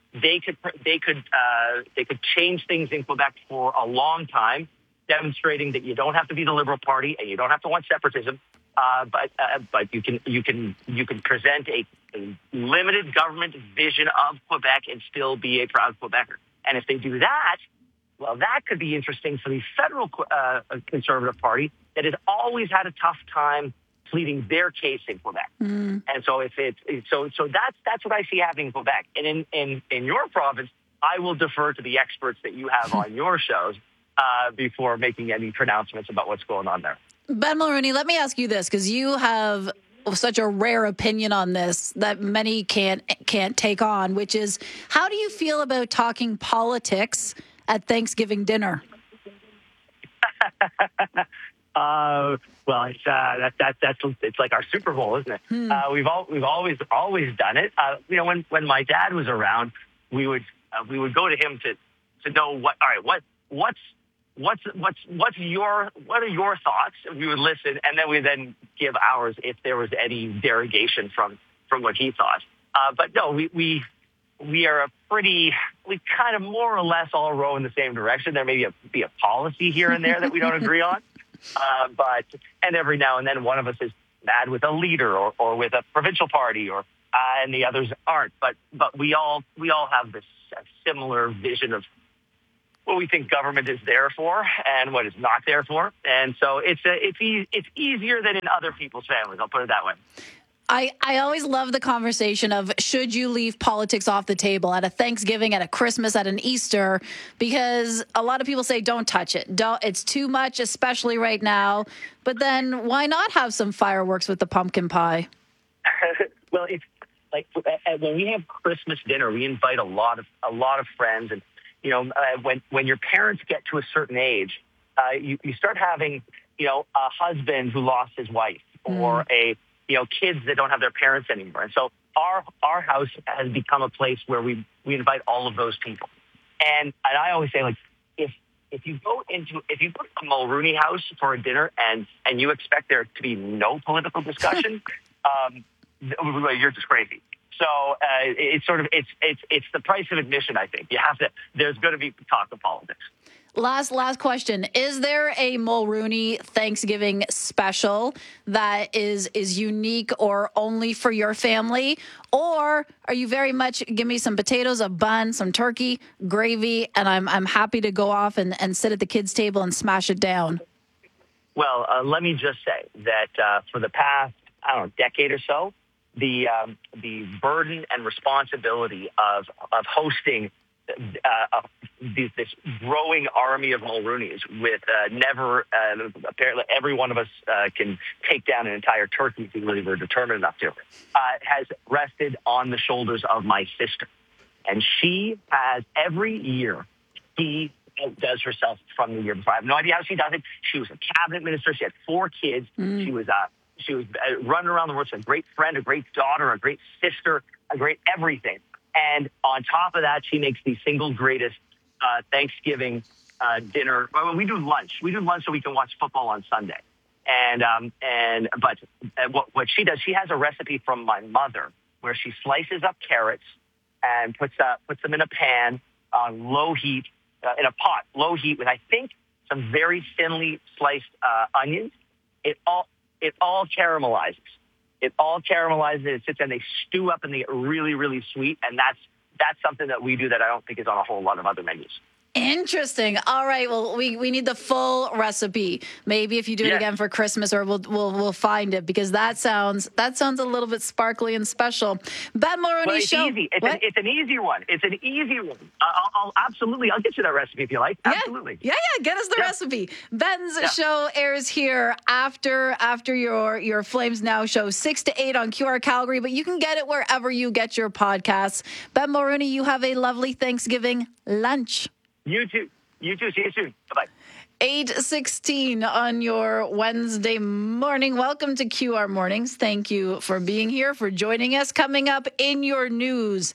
they could they could uh, they could change things in Quebec for a long time, demonstrating that you don't have to be the Liberal Party and you don't have to want separatism, uh, but uh, but you can you can you can present a, a limited government vision of Quebec and still be a proud Quebecer. And if they do that, well, that could be interesting for the federal uh, Conservative Party that has always had a tough time pleading their case in Quebec. Mm. And so if it so so that's that's what I see happening in Quebec. And in, in, in your province, I will defer to the experts that you have on your shows uh, before making any pronouncements about what's going on there. Ben Mulroney, let me ask you this, because you have such a rare opinion on this that many can't can't take on, which is, how do you feel about talking politics at Thanksgiving dinner? uh, well, it's uh, that that that's it's like our Super Bowl, isn't it? Hmm. Uh, we've all we've always always done it. Uh, you know, when when my dad was around, we would uh, we would go to him to to know what. All right, what what's What's what's what's your what are your thoughts? We would listen, and then we then give ours if there was any derogation from from what he thought. Uh, but no, we we we are a pretty we kind of more or less all row in the same direction. There may be a be a policy here and there that we don't agree on, uh, but and every now and then one of us is mad with a leader or, or with a provincial party, or uh, and the others aren't. But but we all we all have this uh, similar vision of what we think government is there for and what it's not there for. And so it's a, it's e- it's easier than in other people's families. I'll put it that way. I, I always love the conversation of, should you leave politics off the table at a Thanksgiving, at a Christmas, at an Easter, because a lot of people say, don't touch it. Don't, it's too much, especially right now. But then why not have some fireworks with the pumpkin pie? Well, it's like when we have Christmas dinner, we invite a lot of a lot of friends. And you know, uh, when when your parents get to a certain age, uh, you, you start having, you know, a husband who lost his wife, or mm. a, you know, kids that don't have their parents anymore. And so our our house has become a place where we, we invite all of those people. And and I always say, like, if if you go into if you go to a Mulroney house for a dinner and and you expect there to be no political discussion, um, you're just crazy. So uh, it's sort of it's it's it's the price of admission. I think you have to. There's going to be talk of politics. Last last question: is there a Mulroney Thanksgiving special that is is unique or only for your family, or are you very much give me some potatoes, a bun, some turkey, gravy, and I'm I'm happy to go off and, and sit at the kids' table and smash it down? Well, uh, let me just say that uh, for the past I don't know decade or so, the um, the burden and responsibility of of hosting uh, uh, this, this growing army of Mulroneys with uh, never uh, apparently every one of us uh, can take down an entire turkey if we really were determined enough to, uh, has rested on the shoulders of my sister, and she has every year she outdoes herself from the year before. I have no idea how she does it. She was a cabinet minister. She had four kids. Mm. She was uh, She was running around the world. She's a great friend, a great daughter, a great sister, a great everything. And on top of that, she makes the single greatest uh, Thanksgiving uh, dinner. Well, we do lunch. We do lunch so we can watch football on Sunday. And um, and but uh, what what she does, she has a recipe from my mother where she slices up carrots and puts uh, puts them in a pan on low heat, uh, in a pot, low heat with I think some very thinly sliced uh, onions. It all It all caramelizes. It all caramelizes. It sits and they stew up and they get really, really sweet. And that's that's something that we do that I don't think is on a whole lot of other menus. Interesting. All right. Well, we, we need the full recipe. Maybe if you do it yes. again for Christmas, or we'll we'll we'll find it, because that sounds that sounds a little bit sparkly and special. Ben Mulroney well, it's show. Easy. It's, an, it's an easy one. It's an easy one. I'll, I'll absolutely. I'll get you that recipe if you like. Absolutely. Yeah, yeah. yeah. Get us the yeah. recipe. Ben's yeah. show airs here after after your your Flames Now show, six to eight on Q R Calgary, but you can get it wherever you get your podcasts. Ben Mulroney, you have a lovely Thanksgiving lunch. You too. You too. See you soon. Bye-bye. eight sixteen on your Wednesday morning. Welcome to Q R Mornings. Thank you for being here, for joining us. Coming up in your news,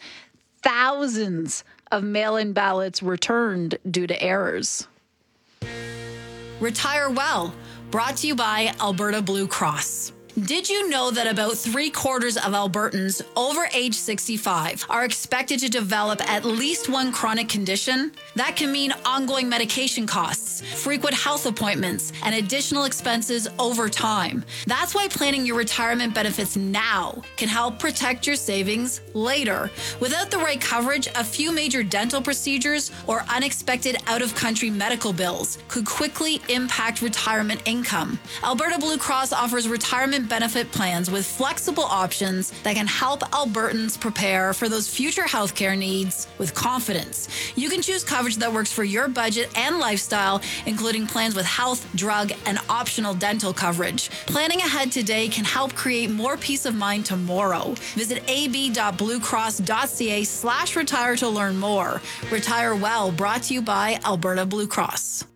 thousands of mail-in ballots returned due to errors. Retire well. Brought to you by Alberta Blue Cross. Did you know that about three quarters of Albertans over age sixty-five are expected to develop at least one chronic condition? That can mean ongoing medication costs, frequent health appointments, and additional expenses over time. That's why planning your retirement benefits now can help protect your savings later. Without the right coverage, a few major dental procedures or unexpected out-of-country medical bills could quickly impact retirement income. Alberta Blue Cross offers retirement benefit plans with flexible options that can help Albertans prepare for those future healthcare needs with confidence. You can choose coverage that works for your budget and lifestyle, including plans with health, drug, and optional dental coverage. Planning ahead today can help create more peace of mind tomorrow. Visit ab.bluecross.ca slash retire to learn more. Retire Well, brought to you by Alberta Blue Cross.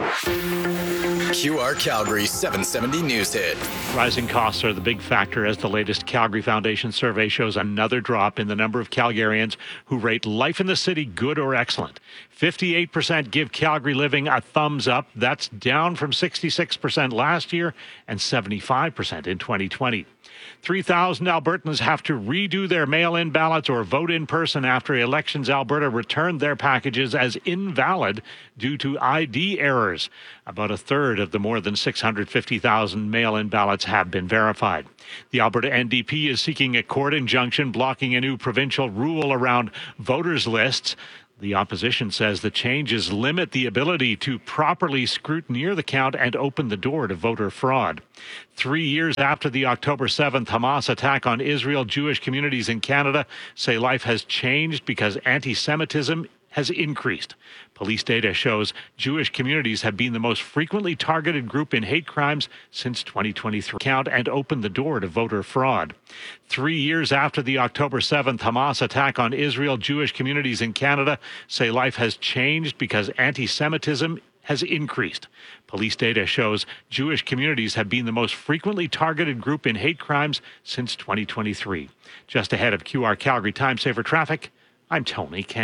Q R Calgary seven seventy News Hit. Rising costs are the big factor as the latest Calgary Foundation survey shows another drop in the number of Calgarians who rate life in the city good or excellent. fifty-eight percent give Calgary living a thumbs up. That's down from sixty-six percent last year and seventy-five percent in twenty twenty. three thousand Albertans have to redo their mail-in ballots or vote in person after Elections Alberta returned their packages as invalid due to I D errors. About a third of the more than six hundred fifty thousand mail-in ballots have been verified. The Alberta N D P is seeking a court injunction blocking a new provincial rule around voters' lists. The opposition says the changes limit the ability to properly scrutineer the count and open the door to voter fraud. Three years after the October seventh Hamas attack on Israel, Jewish communities in Canada say life has changed because anti-Semitism has increased. Police data shows Jewish communities have been the most frequently targeted group in hate crimes since twenty twenty-three. Count and open the door to voter fraud. Three years after the October seventh Hamas attack on Israel, Jewish communities in Canada say life has changed because anti-Semitism has increased. Police data shows Jewish communities have been the most frequently targeted group in hate crimes since twenty twenty-three. Just ahead of Q R Calgary Time Saver Traffic, I'm Tony Kang.